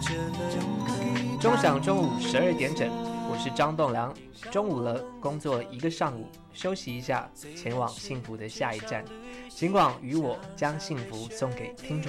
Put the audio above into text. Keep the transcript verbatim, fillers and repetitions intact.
钟响中午十二点整，我是张栋梁。中午了，工作了一个上午，休息一下，前往幸福的下一站。尽管与我将幸福送给听众。